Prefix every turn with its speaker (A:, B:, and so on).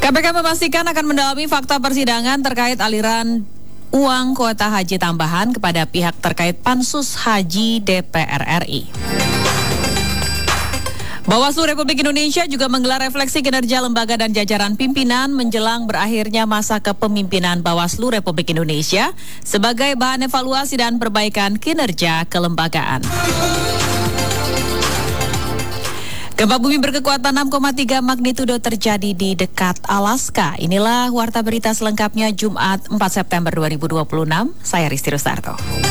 A: KPK memastikan akan mendalami fakta persidangan terkait aliran uang kuota haji tambahan kepada pihak terkait Pansus Haji DPR RI. Bawaslu Republik Indonesia juga menggelar refleksi kinerja lembaga dan jajaran pimpinan menjelang berakhirnya masa kepemimpinan Bawaslu Republik Indonesia sebagai bahan evaluasi dan perbaikan kinerja kelembagaan. Gempa bumi berkekuatan 6,3 magnitudo terjadi di dekat Alaska. Inilah warta berita selengkapnya Jumat 4 September 2026. Saya Risti Rustarto.